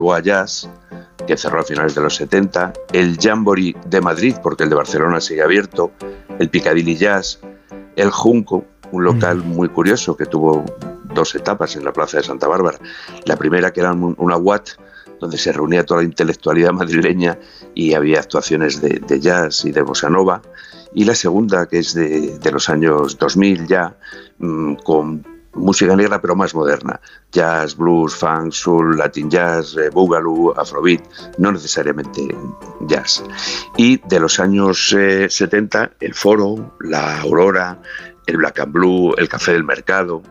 Jazz, que cerró a finales de los 70, el Jamboree de Madrid, porque el de Barcelona sigue abierto, el Piccadilly Jazz, el Junco, un local muy curioso que tuvo 2 etapas en la Plaza de Santa Bárbara. La primera, que era una UAT, donde se reunía toda la intelectualidad madrileña y había actuaciones de jazz y de bossa nova. Y la segunda, que es de los años 2000 ya, con música negra pero más moderna, jazz, blues, funk, soul, latin jazz, boogaloo, afrobeat, no necesariamente jazz. Y de los años 70, el Foro, la Aurora, el Black and Blue, el Café del Mercado,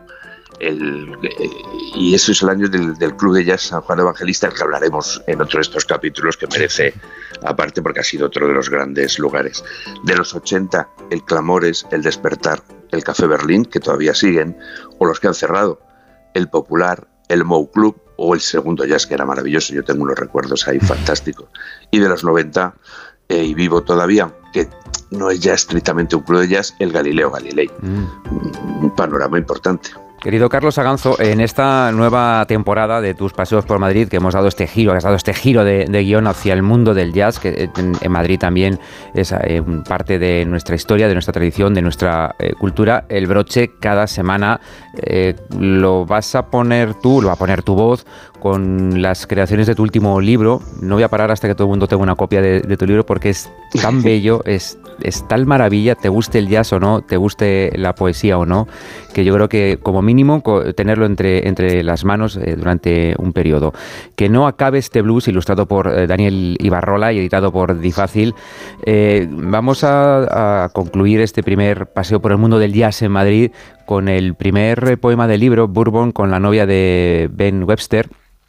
y eso es el año del Club de Jazz San Juan Evangelista, del que hablaremos en otro de estos capítulos, que merece aparte porque ha sido otro de los grandes lugares. De los 80, el Clamores, el Despertar, el Café Berlín, que todavía siguen, o los que han cerrado, el Popular, el Mou Club o el Segundo Jazz, que era maravilloso. Yo tengo unos recuerdos ahí fantásticos. Y de los 90, y vivo todavía, que no es ya estrictamente un club de jazz, el Galileo Galilei. Un panorama importante. Querido Carlos Aganzo, en esta nueva temporada de tus paseos por Madrid, que hemos dado este giro, de guión hacia el mundo del jazz, que en Madrid también es parte de nuestra historia, de nuestra tradición, de nuestra cultura, el broche cada semana lo vas a poner tú, lo va a poner tu voz con las creaciones de tu último libro. No voy a parar hasta que todo el mundo tenga una copia de tu libro, porque es tan bello, es tal maravilla, te guste el jazz o no, te guste la poesía o no, que yo creo que como mínimo tenerlo entre las manos durante un periodo. Que no acabe este blues, ilustrado por Daniel Ibarrola y editado por Difácil. Vamos a concluir este primer paseo por el mundo del jazz en Madrid con el primer poema del libro, Bourbon, con la novia de Ben Webster.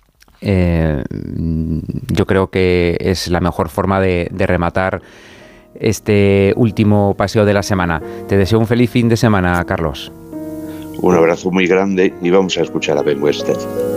Yo creo que es la mejor forma de rematar este último paseo de la semana. Te deseo un feliz fin de semana, Carlos. Un abrazo muy grande y vamos a escuchar a Ben Webster.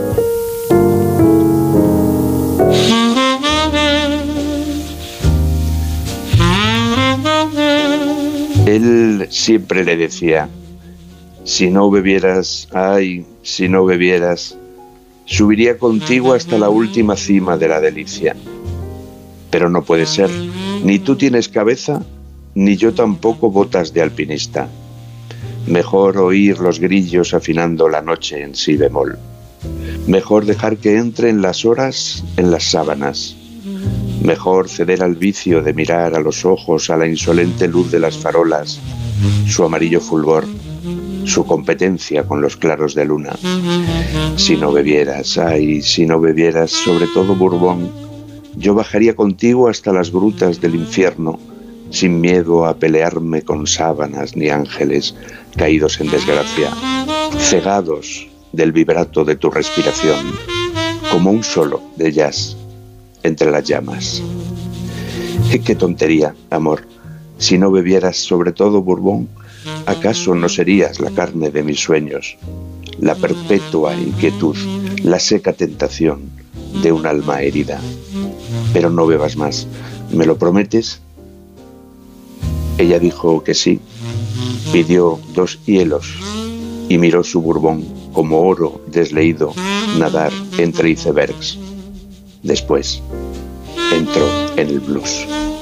Él siempre le decía: si no bebieras, ay, si no bebieras, subiría contigo hasta la última cima de la delicia. Pero no puede ser, ni tú tienes cabeza, ni yo tampoco botas de alpinista. Mejor oír los grillos afinando la noche en si bemol. Mejor dejar que entren las horas en las sábanas. Mejor ceder al vicio de mirar a los ojos a la insolente luz de las farolas, su amarillo fulgor, su competencia con los claros de luna. Si no bebieras, ay, si no bebieras, sobre todo Bourbon, yo bajaría contigo hasta las grutas del infierno, sin miedo a pelearme con sábanas ni ángeles caídos en desgracia, cegados del vibrato de tu respiración, como un solo de jazz entre las llamas. ¡Qué tontería, amor! Si no bebieras, sobre todo Bourbon, ¿acaso no serías la carne de mis sueños, la perpetua inquietud, la seca tentación de un alma herida? Pero no bebas más, ¿me lo prometes? Ella dijo que sí, pidió 2 hielos y miró su Bourbon como oro desleído nadar entre icebergs. Después entró en el blues.